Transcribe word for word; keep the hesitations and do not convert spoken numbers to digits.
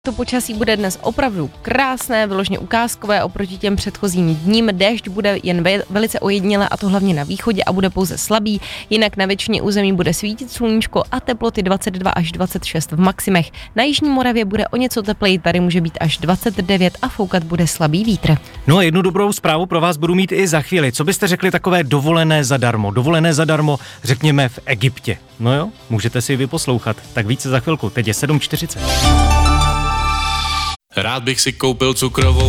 To počasí bude dnes opravdu krásné, vyloženě ukázkové oproti těm předchozím dním. Déšť bude jen velice ojediněle, a to hlavně na východě, a bude pouze slabý. Jinak na většině území bude svítit sluníčko a teploty dvacet dva až dvacet šest v maximech. Na jižní Moravě bude o něco tepleji, tady může být až dvacet devět a foukat bude slabý vítr. No a jednu dobrou zprávu pro vás budu mít i za chvíli. Co byste řekli takové dovolené zadarmo? Dovolené zadarmo, řekněme v Egyptě. No jo, můžete si ji vyposlouchat. Tak více za chvilku, teď je sedm čtyřicet. Rád bych si koupil cukrovou